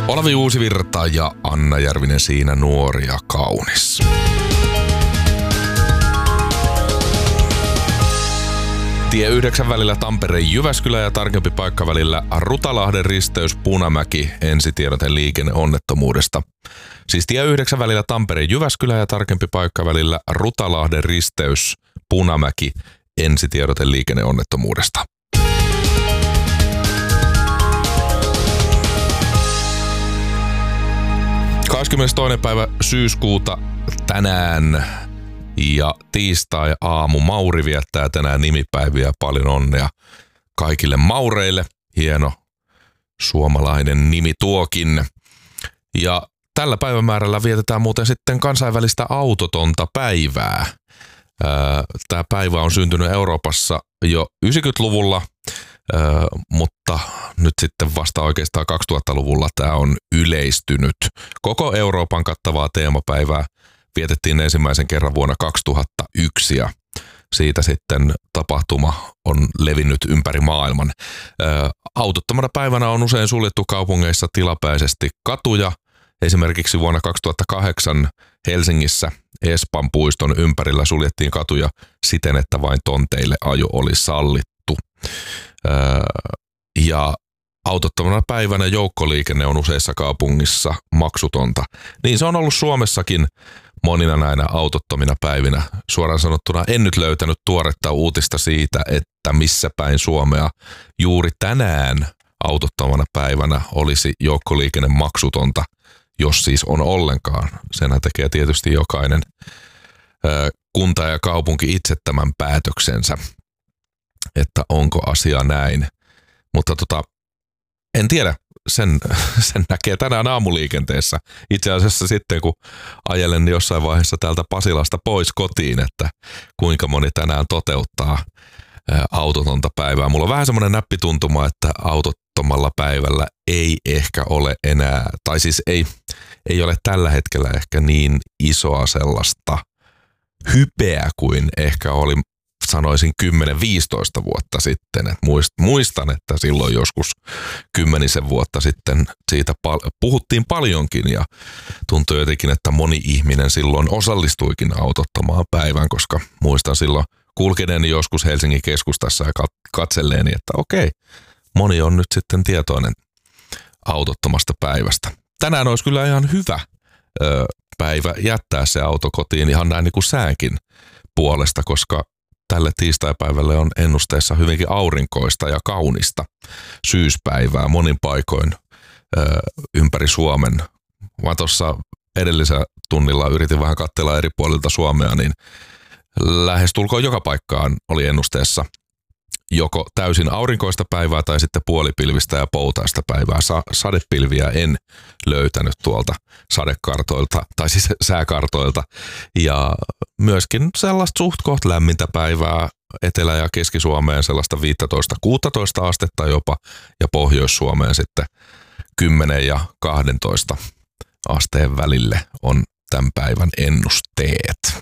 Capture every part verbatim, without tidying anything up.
Olavi Uusivirta ja Anna Järvinen siinä nuori ja kaunis. Tie yhdeksän välillä Tampere-Jyväskylä ja tarkempi paikka välillä Rutalahden risteys Punamäki, ensitiedote liikenneonnettomuudesta. Siis tie yhdeksän välillä Tampere-Jyväskylä ja tarkempi paikka välillä Rutalahden risteys Punamäki, ensitiedote liikenneonnettomuudesta. kahdeskymmenestoinen päivä syyskuuta tänään ja tiistai aamu. Mauri viettää tänään nimipäiviä. Paljon onnea kaikille maureille. Hieno suomalainen nimi tuokin. Ja tällä päivämäärällä vietetään muuten sitten kansainvälistä autotonta päivää. Tämä päivä on syntynyt Euroopassa jo yhdeksänkymmentäluvulla, mutta nyt sitten vasta oikeastaan kaksituhattaluvulla tämä on yleistynyt. Koko Euroopan kattavaa teemapäivää vietettiin ensimmäisen kerran vuonna kaksituhattayksi ja siitä sitten tapahtuma on levinnyt ympäri maailman. Autottomana päivänä on usein suljettu kaupungeissa tilapäisesti katuja. Esimerkiksi vuonna kaksituhattakahdeksan Helsingissä Espan puiston ympärillä suljettiin katuja siten, että vain tonteille ajo oli sallittu. Ja autottomana päivänä joukkoliikenne on useissa kaupungissa maksutonta. Niin se on ollut Suomessakin monina näinä autottomina päivinä. Suoraan sanottuna en nyt löytänyt tuoretta uutista siitä, että missä päin Suomea juuri tänään autottomana päivänä olisi joukkoliikenne maksutonta, jos siis on ollenkaan. Senhän tekee tietysti jokainen ö, kunta ja kaupunki itse tämän päätöksensä, että onko asia näin. Mutta tota, en tiedä, sen, sen näkee tänään aamuliikenteessä. Itse asiassa sitten, kun ajelen jossain vaiheessa täältä Pasilasta pois kotiin, että kuinka moni tänään toteuttaa autotonta päivää. Mulla on vähän semmoinen näppituntuma, että autottomalla päivällä ei ehkä ole enää, tai siis ei, ei ole tällä hetkellä ehkä niin isoa sellaista hypeä kuin ehkä oli, sanoisin kymmenen viisitoista vuotta sitten. Et muistan, että silloin joskus kymmenisen vuotta sitten siitä pal- puhuttiin paljonkin ja tuntui jotenkin, että moni ihminen silloin osallistuikin autottomaan päivään, koska muistan silloin kulkeneeni joskus Helsingin keskustassa ja katselleeni, että okei, moni on nyt sitten tietoinen autottomasta päivästä. Tänään olisi kyllä ihan hyvä ö, päivä jättää se auto kotiin ihan näin niin kuin säänkin puolesta, koska tälle tiistaipäivälle on ennusteessa hyvinkin aurinkoista ja kaunista syyspäivää monin paikoin ö, ympäri Suomen. Vaan tuossa edellisellä tunnilla yritin vähän katsella eri puolilta Suomea, niin lähestulkoon joka paikkaan oli ennusteessa joko täysin aurinkoista päivää tai sitten puolipilvistä ja poutaista päivää. Sa- sadepilviä en löytänyt tuolta sadekartoilta tai siis sääkartoilta. Ja myöskin sellaista suht koht lämmintä päivää Etelä- ja Keski-Suomeen sellaista viisitoista kuusitoista astetta jopa ja Pohjois-Suomeen sitten kymmenen ja kaksitoista asteen välille on tämän päivän ennusteet.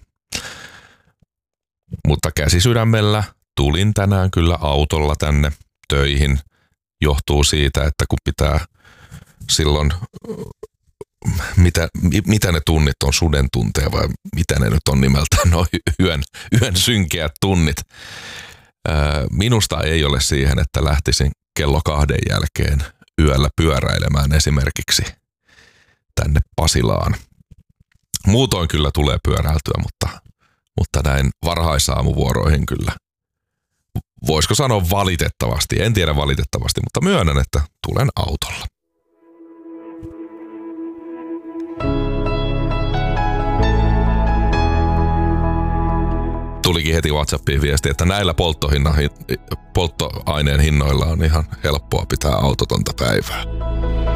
Mutta käsisydämellä tulin tänään kyllä autolla tänne töihin. Johtuu siitä, että kun pitää silloin, mitä, mitä ne tunnit on, suden tunteja vai mitä ne nyt on nimeltään, no yön, yön synkeät tunnit. Minusta ei ole siihen, että lähtisin kello kahden jälkeen yöllä pyöräilemään esimerkiksi tänne Pasilaan. Muutoin kyllä tulee pyöräiltyä, mutta Mutta näin varhaisaamuvuoroihin kyllä. Voisiko sanoa valitettavasti? En tiedä valitettavasti, mutta myönnän, että tulen autolla. Tulikin heti WhatsAppiin viesti, että näillä polttoaineen hinnoilla on ihan helppoa pitää autotonta päivää.